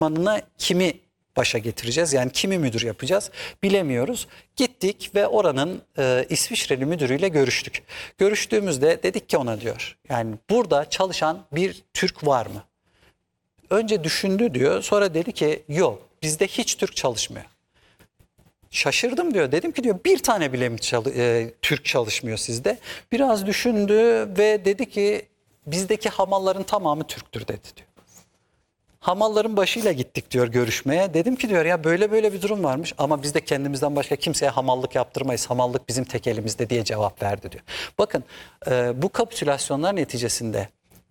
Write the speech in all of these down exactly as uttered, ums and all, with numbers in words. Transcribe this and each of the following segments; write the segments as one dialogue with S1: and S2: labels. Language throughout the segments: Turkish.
S1: departmanına kimi başa getireceğiz? Yani kimi müdür yapacağız? Bilemiyoruz. Gittik ve oranın e, İsviçreli müdürüyle görüştük. Görüştüğümüzde dedik ki ona diyor, yani burada çalışan bir Türk var mı? Önce düşündü diyor. Sonra dedi ki yok, bizde hiç Türk çalışmıyor. Şaşırdım diyor. Dedim ki diyor bir tane bile mi çalı- e, Türk çalışmıyor sizde? Biraz düşündü ve dedi ki bizdeki hamalların tamamı Türktür dedi diyor. Hamalların başıyla gittik diyor görüşmeye. Dedim ki diyor ya böyle böyle bir durum varmış ama biz de kendimizden başka kimseye hamallık yaptırmayız. Hamallık bizim tek elimizde diye cevap verdi diyor. Bakın e, bu kapitülasyonlar neticesinde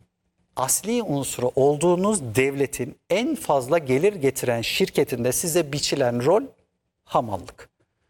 S1: asli unsuru olduğunuz devletin en fazla gelir getiren şirketinde size biçilen rol hamallık.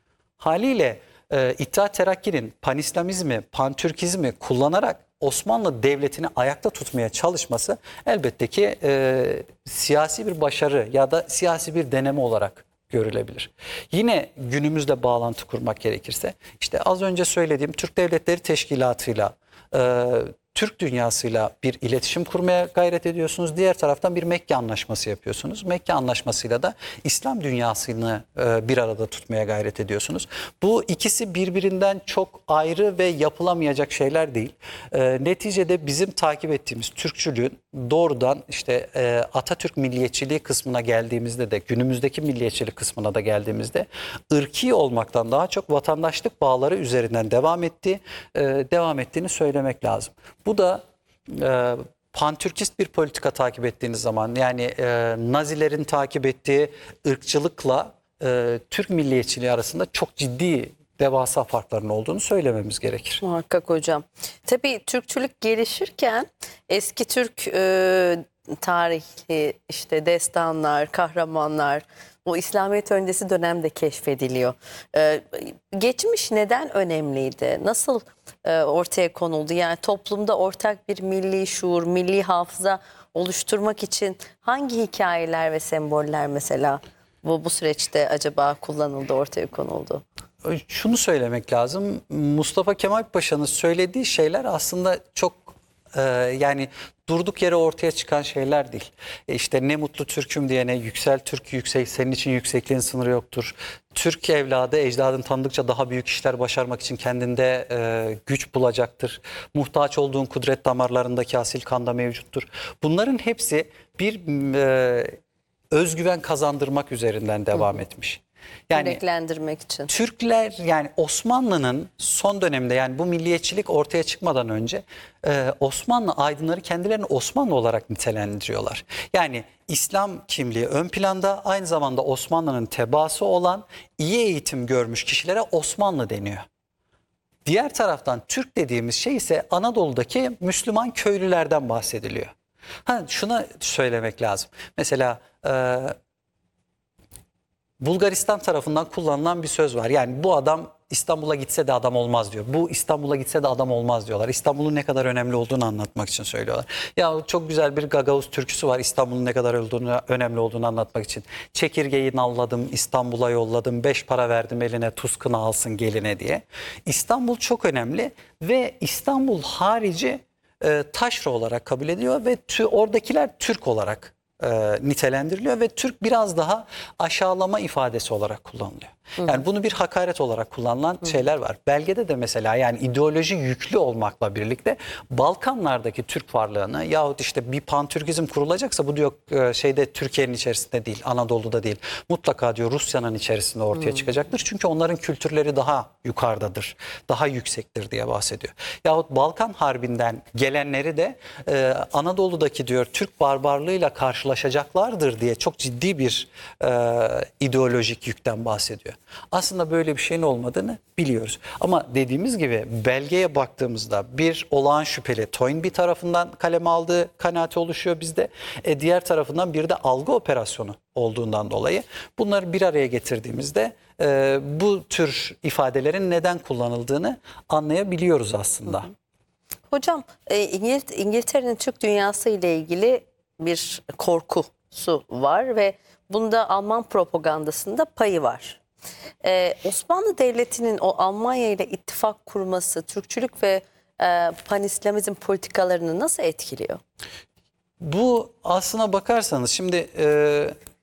S1: Haliyle e, İttihat Terakki'nin panislamizmi, pantürkizmi kullanarak Osmanlı Devleti'ni ayakta tutmaya çalışması elbette ki e, siyasi bir başarı ya da siyasi bir deneme olarak görülebilir. Yine günümüzle bağlantı kurmak gerekirse işte az önce söylediğim Türk Devletleri Teşkilatı'yla e, Türk dünyasıyla bir iletişim kurmaya gayret ediyorsunuz. Diğer taraftan bir Mekke Anlaşması yapıyorsunuz. Mekke Anlaşması'yla da İslam dünyasını e, bir arada tutmaya gayret ediyorsunuz. Bu ikisi birbirinden çok ayrı ve yapılamayacak şeyler değil. E, neticede bizim takip ettiğimiz Türkçülüğün doğrudan işte e, Atatürk milliyetçiliği kısmına geldiğimizde de günümüzdeki milliyetçilik kısmına da geldiğimizde ırki olmaktan daha çok vatandaşlık bağları üzerinden devam ettiği, e, devam ettiğini söylemek lazım. Bu da e, pantürkist bir politika takip ettiğiniz zaman yani e, Nazilerin takip ettiği ırkçılıkla e, Türk milliyetçiliği arasında çok ciddi devasa farkların olduğunu söylememiz gerekir.
S2: Muhakkak hocam. Tabii Türkçülük gelişirken eski Türk e, tarihi işte destanlar, kahramanlar o İslamiyet öncesi dönemde keşfediliyor. E, geçmiş neden önemliydi? Nasıl e, ortaya konuldu? Yani toplumda ortak bir milli şuur, milli hafıza oluşturmak için hangi hikayeler ve semboller mesela bu, bu süreçte acaba kullanıldı, ortaya konuldu?
S1: Şunu söylemek lazım. Mustafa Kemal Paşa'nın söylediği şeyler aslında çok e, yani durduk yere ortaya çıkan şeyler değil. E işte ne mutlu Türk'üm diyene yüksel Türk yüksek, senin için yüksekliğin sınırı yoktur. Türk evladı ecdadını tanıdıkça daha büyük işler başarmak için kendinde e, güç bulacaktır. Muhtaç olduğun kudret damarlarındaki asil kanda mevcuttur. Bunların hepsi bir e, özgüven kazandırmak üzerinden devam etmiş. Yani
S2: Yüreklendirmek için.
S1: Türkler yani Osmanlı'nın son dönemde yani bu milliyetçilik ortaya çıkmadan önce e, Osmanlı aydınları kendilerini Osmanlı olarak nitelendiriyorlar. Yani İslam kimliği ön planda, aynı zamanda Osmanlı'nın tebaası olan iyi eğitim görmüş kişilere Osmanlı deniyor. Diğer taraftan Türk dediğimiz şey ise Anadolu'daki Müslüman köylülerden bahsediliyor. Ha, şuna söylemek lazım. Mesela e, Bulgaristan tarafından kullanılan bir söz var. Yani bu adam İstanbul'a gitse de adam olmaz diyor. Bu İstanbul'a gitse de adam olmaz diyorlar. İstanbul'un ne kadar önemli olduğunu anlatmak için söylüyorlar. Ya çok güzel bir Gagavuz türküsü var İstanbul'un ne kadar olduğunu, önemli olduğunu anlatmak için. Çekirgeyi nalladım, İstanbul'a yolladım, beş para verdim eline, tuzkını alsın geline diye. İstanbul çok önemli ve İstanbul harici e, taşra olarak kabul ediyor ve tü, oradakiler Türk olarak E, nitelendiriliyor ve Türk biraz daha aşağılama ifadesi olarak kullanılıyor. Yani bunu bir hakaret olarak kullanılan Hı. şeyler var. Belgede de mesela yani ideoloji yüklü olmakla birlikte Balkanlardaki Türk varlığını yahut işte bir pantürkizm kurulacaksa bu diyor e, şeyde Türkiye'nin içerisinde değil, Anadolu'da değil. Mutlaka diyor Rusya'nın içerisinde ortaya Hı. çıkacaktır. Çünkü onların kültürleri daha yukarıdadır, daha yüksektir diye bahsediyor. Yahut Balkan Harbi'nden gelenleri de e, Anadolu'daki diyor Türk barbarlığıyla karşılaşacaklardır diye çok ciddi bir e, ideolojik yükten bahsediyor. Aslında böyle bir şeyin olmadığını biliyoruz. Ama dediğimiz gibi belgeye baktığımızda bir olağan şüpheli Toynbee tarafından kaleme aldığı kanaati oluşuyor bizde. E, diğer tarafından bir de algı operasyonu olduğundan dolayı bunları bir araya getirdiğimizde e, bu tür ifadelerin neden kullanıldığını anlayabiliyoruz aslında.
S2: Hocam e, İngil- İngiltere'nin Türk dünyası ile ilgili bir korkusu var ve bunda Alman propagandasında payı var. Ee, Osmanlı Devleti'nin o Almanya ile ittifak kurması Türkçülük ve e, panislamizm politikalarını nasıl etkiliyor?
S1: Bu aslına bakarsanız şimdi e,